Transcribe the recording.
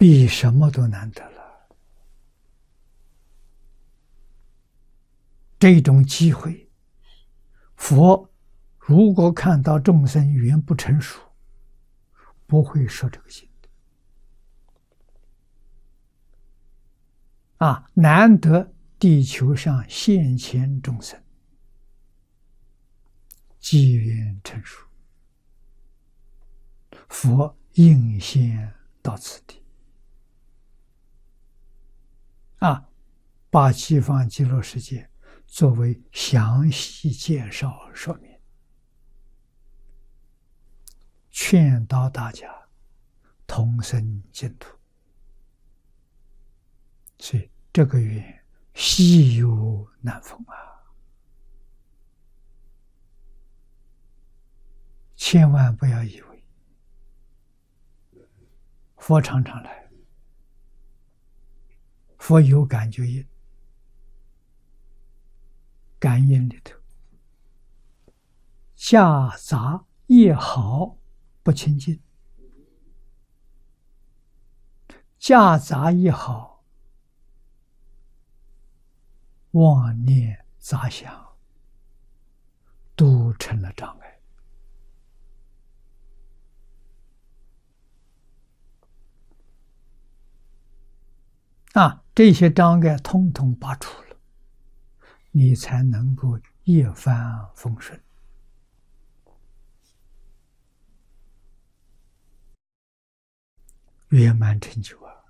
比什么都难得了。这种机会，佛如果看到众生语言不成熟，不会说这个经的。难得地球上现前众生机缘成熟，佛应现到此地，把西方极乐世界作为详细介绍说明，劝导大家同生净土。所以这个缘稀有难逢啊！千万不要以为佛常常来，佛有感觉应，感应里头夹杂业好不清净，夹杂业好妄念杂想，都成了障碍。这些障碍通通拔除了，你才能够一帆风顺，圆满成就啊！